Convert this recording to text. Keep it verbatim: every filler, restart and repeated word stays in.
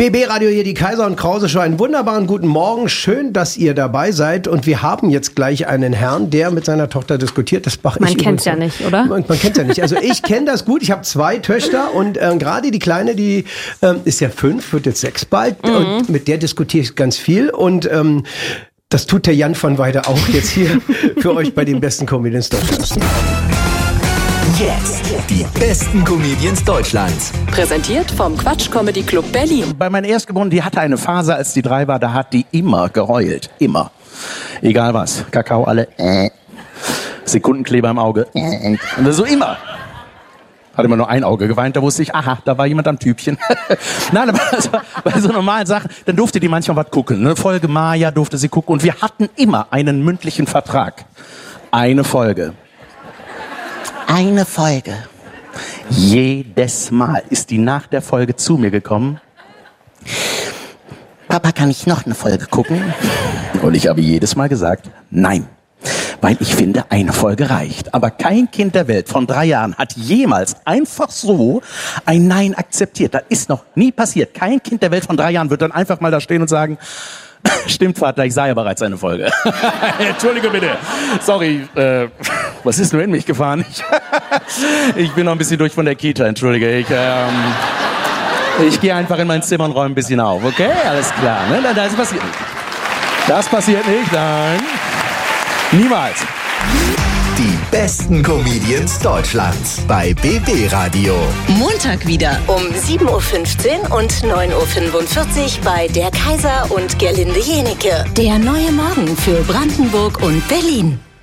B B-Radio hier, die Kaiser und Krause Show. Einen wunderbaren guten Morgen. Schön, dass ihr dabei seid. Und wir haben jetzt gleich einen Herrn, der mit seiner Tochter diskutiert. Das mache ich Man kennt's ja nicht, oder? Man, man kennt's ja nicht. Also ich kenne das gut. Ich habe zwei Töchter und äh, gerade die Kleine, die ähm, ist ja fünf, wird jetzt sechs bald. Mhm. Und mit der diskutiere ich ganz viel. Und ähm, das tut der Jan von Weide auch jetzt hier für euch bei den besten Comedians Deutschlands. Jetzt die besten Comedians Deutschlands. Präsentiert vom Quatsch Comedy Club Berlin. Bei meiner Erstgeborenen, die hatte eine Phase, als die drei war, da hat die immer geheult. Immer. Egal was. Kakao alle. Äh. Sekundenkleber im Auge. Äh. Und so immer. Hat immer nur ein Auge geweint, da wusste ich, aha, da war jemand am Tübchen. Nein, aber also, bei so normalen Sachen, dann durfte die manchmal was gucken. Eine Folge Maya durfte sie gucken. Und wir hatten immer einen mündlichen Vertrag. Eine Folge. Eine Folge. Jedes Mal ist die nach der Folge zu mir gekommen. Papa, kann ich noch eine Folge gucken? Und ich habe jedes Mal gesagt, nein. Weil ich finde, eine Folge reicht. Aber kein Kind der Welt von drei Jahren hat jemals einfach so ein Nein akzeptiert. Das ist noch nie passiert. Kein Kind der Welt von drei Jahren wird dann einfach mal da stehen und sagen, stimmt, Vater, ich sah ja bereits eine Folge. Entschuldige bitte. Sorry, äh, was ist nur in mich gefahren? Ich, ich bin noch ein bisschen durch von der Kita, entschuldige. Ich, ähm, ich gehe einfach in mein Zimmer und räume ein bisschen auf, okay? Alles klar, ne? Das passiert nicht. Das passiert nicht, nein. Niemals. Die besten Comedians Deutschlands bei B B-Radio. Montag wieder um sieben Uhr fünfzehn und neun Uhr fünfundvierzig bei der Kaiser und Gerlinde Jenecke. Der neue Morgen für Brandenburg und Berlin.